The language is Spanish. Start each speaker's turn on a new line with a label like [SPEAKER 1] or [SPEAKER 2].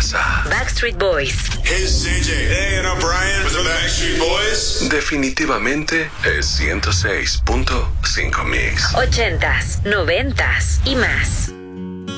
[SPEAKER 1] casa.
[SPEAKER 2] Backstreet Boys.
[SPEAKER 3] Hey, it's JJ. Hey, and I'm Brian with the Backstreet Boys.
[SPEAKER 1] Definitivamente es 106.5 Mix.
[SPEAKER 2] 80s, 90s y más.